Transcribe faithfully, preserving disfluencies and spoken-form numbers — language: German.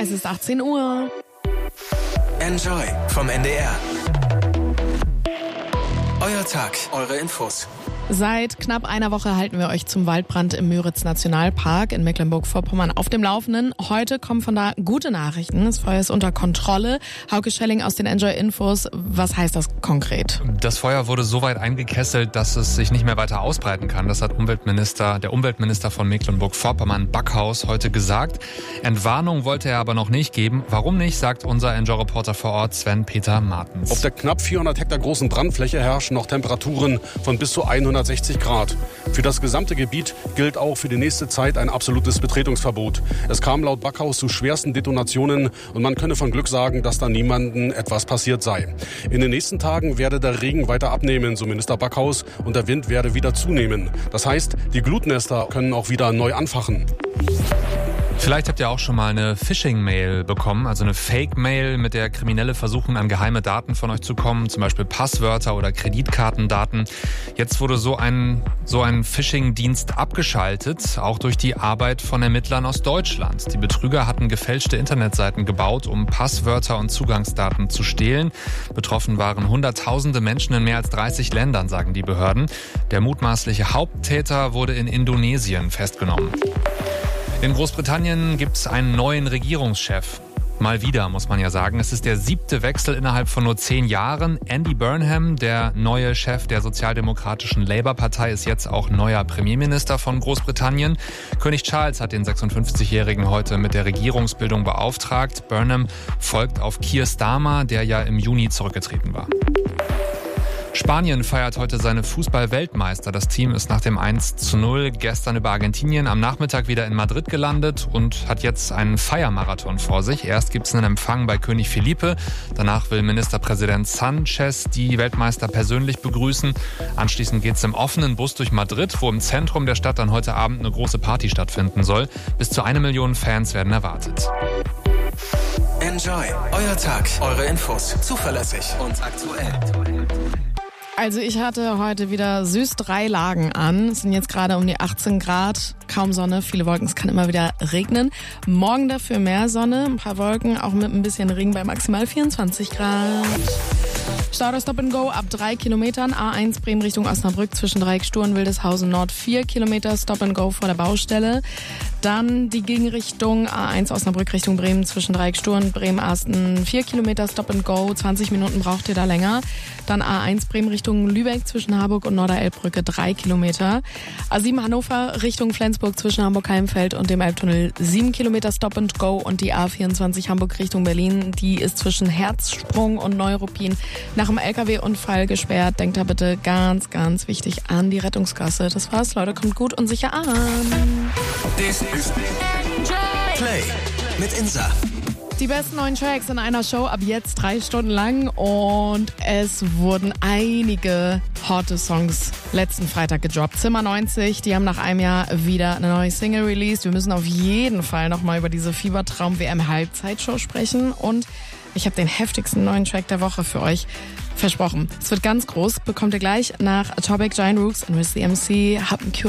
Es ist achtzehn Uhr. Enjoy vom N D R. Euer Tag, eure Infos. Seit knapp einer Woche halten wir euch zum Waldbrand im Müritz-Nationalpark in Mecklenburg-Vorpommern auf dem Laufenden. Heute kommen von da gute Nachrichten. Das Feuer ist unter Kontrolle. Hauke Schelling aus den Enjoy-Infos. Was heißt das konkret? Das Feuer wurde so weit eingekesselt, dass es sich nicht mehr weiter ausbreiten kann. Das hat Umweltminister, der Umweltminister von Mecklenburg-Vorpommern, Backhaus, heute gesagt. Entwarnung wollte er aber noch nicht geben. Warum nicht, sagt unser Enjoy-Reporter vor Ort Sven-Peter Martens. Auf der knapp vierhundert Hektar großen Brandfläche herrschen noch Temperaturen von bis zu hundertsechzig Grad. Für das gesamte Gebiet gilt auch für die nächste Zeit ein absolutes Betretungsverbot. Es kam laut Backhaus zu schwersten Detonationen und man könne von Glück sagen, dass da niemandem etwas passiert sei. In den nächsten Tagen werde der Regen weiter abnehmen, so Minister Backhaus, und der Wind werde wieder zunehmen. Das heißt, die Glutnester können auch wieder neu anfachen. Vielleicht habt ihr auch schon mal eine Phishing-Mail bekommen, also eine Fake-Mail, mit der Kriminelle versuchen, an geheime Daten von euch zu kommen, zum Beispiel Passwörter oder Kreditkartendaten. Jetzt wurde so ein, so ein Phishing-Dienst abgeschaltet, auch durch die Arbeit von Ermittlern aus Deutschland. Die Betrüger hatten gefälschte Internetseiten gebaut, um Passwörter und Zugangsdaten zu stehlen. Betroffen waren Hunderttausende Menschen in mehr als dreißig Ländern, sagen die Behörden. Der mutmaßliche Haupttäter wurde in Indonesien festgenommen. In Großbritannien gibt es einen neuen Regierungschef. Mal wieder, muss man ja sagen. Es ist der siebte Wechsel innerhalb von nur zehn Jahren. Andy Burnham, der neue Chef der sozialdemokratischen Labour-Partei, ist jetzt auch neuer Premierminister von Großbritannien. König Charles hat den sechsundfünfzigjährigen heute mit der Regierungsbildung beauftragt. Burnham folgt auf Keir Starmer, der ja im Juni zurückgetreten war. Spanien feiert heute seine Fußball-Weltmeister. Das Team ist nach dem eins zu null gestern über Argentinien am Nachmittag wieder in Madrid gelandet und hat jetzt einen Feiermarathon vor sich. Erst gibt es einen Empfang bei König Felipe. Danach will Ministerpräsident Sanchez die Weltmeister persönlich begrüßen. Anschließend geht es im offenen Bus durch Madrid, wo im Zentrum der Stadt dann heute Abend eine große Party stattfinden soll. Bis zu eine Million Fans werden erwartet. Enjoy, euer Tag, eure Infos, zuverlässig und aktuell. Also ich hatte heute wieder süß drei Lagen an. Es sind jetzt gerade um die achtzehn Grad, kaum Sonne, viele Wolken, es kann immer wieder regnen. Morgen dafür mehr Sonne, ein paar Wolken, auch mit ein bisschen Regen bei maximal vierundzwanzig Grad. Stau Stop and Go ab drei Kilometern, A eins Bremen Richtung Osnabrück zwischen Dreieckstuhl Wildeshausen Nord vier Kilometer, Stop and Go vor der Baustelle. Dann die Gegenrichtung A eins Osnabrück Richtung Bremen zwischen Dreieckstuhl Bremen-Asten vier Kilometer, Stop and Go, zwanzig Minuten braucht ihr da länger. Dann A eins Bremen Richtung Lübeck zwischen Harburg und Norderelbbrücke drei Kilometer. A sieben Hannover Richtung Flensburg zwischen Hamburg-Heimfeld und dem Elbtunnel sieben Kilometer Stop and Go und die A vierundzwanzig Hamburg Richtung Berlin, die ist zwischen Herzsprung und Neuruppin nach einem L K W-Unfall gesperrt. Denkt da bitte ganz, ganz wichtig an die Rettungsgasse. Das war's, Leute, kommt gut und sicher an. Das ist Play mit Insa. Die besten neuen Tracks in einer Show ab jetzt drei Stunden lang und es wurden einige hotte Songs letzten Freitag gedroppt. Zimmer neunzig, die haben nach einem Jahr wieder eine neue Single released. Wir müssen auf jeden Fall nochmal über diese Fiebertraum-W M-Halbzeitshow sprechen und ich habe den heftigsten neuen Track der Woche für euch versprochen. Es wird ganz groß, bekommt ihr gleich nach Atomic, Giant Rooks und Riz the M C, Hab ein Cure